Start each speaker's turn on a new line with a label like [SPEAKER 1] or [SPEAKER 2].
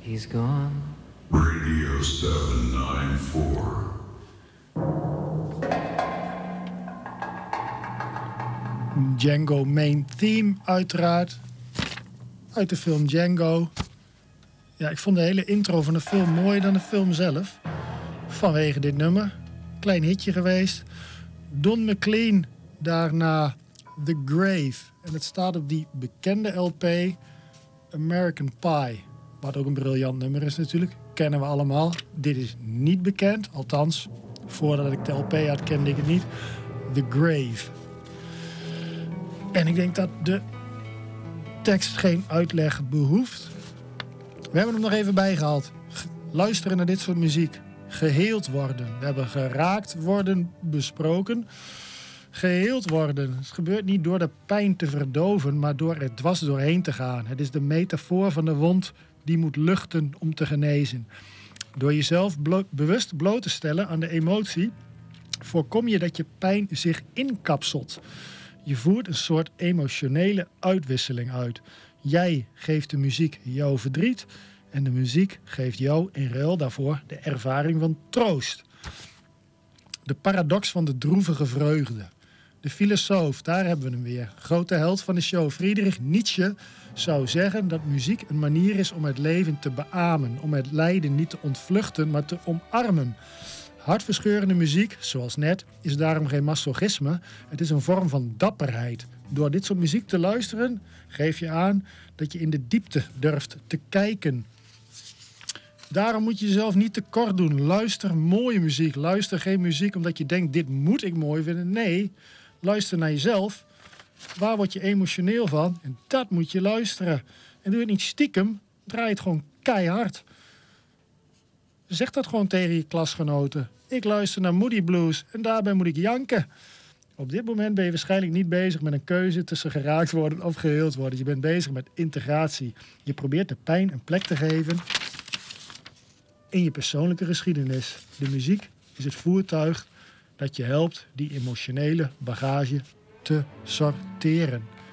[SPEAKER 1] He's gone.
[SPEAKER 2] Radio 794.
[SPEAKER 3] Django main theme, uiteraard. Uit de film Django. Ja, ik vond de hele intro van de film mooier dan de film zelf. Vanwege dit nummer. Klein hitje geweest. Don McLean, daarna The Grave. En het staat op die bekende LP American Pie. Wat ook een briljant nummer is natuurlijk. Kennen we allemaal. Dit is niet bekend. Althans, voordat ik de LP had, kende ik het niet. The Grave. En ik denk dat de tekst geen uitleg behoeft. We hebben hem nog even bijgehaald. Luisteren naar dit soort muziek. Geheeld worden. We hebben geraakt worden besproken. Geheeld worden. Het gebeurt niet door de pijn te verdoven, maar door er dwars doorheen te gaan. Het is de metafoor van de wond die moet luchten om te genezen. Door jezelf bewust bloot te stellen aan de emotie, voorkom je dat je pijn zich inkapselt. Je voert een soort emotionele uitwisseling uit. Jij geeft de muziek jouw verdriet en de muziek geeft jou in ruil daarvoor de ervaring van troost. De paradox van de droevige vreugde. De filosoof, daar hebben we hem weer. Grote held van de show, Friedrich Nietzsche, zou zeggen dat muziek een manier is om het leven te beamen. Om het lijden niet te ontvluchten, maar te omarmen. Hartverscheurende muziek, zoals net, is daarom geen masochisme. Het is een vorm van dapperheid. Door dit soort muziek te luisteren, geef je aan dat je in de diepte durft te kijken. Daarom moet je jezelf niet tekort doen. Luister mooie muziek. Luister geen muziek omdat je denkt, dit moet ik mooi vinden. Nee, luister naar jezelf. Waar word je emotioneel van? En dat moet je luisteren. En doe het niet stiekem, draai het gewoon keihard. Zeg dat gewoon tegen je klasgenoten. Ik luister naar Moody Blues en daarbij moet ik janken. Op dit moment ben je waarschijnlijk niet bezig met een keuze tussen geraakt worden of geheeld worden. Je bent bezig met integratie. Je probeert de pijn een plek te geven in je persoonlijke geschiedenis. De muziek is het voertuig dat je helpt die emotionele bagage te sorteren.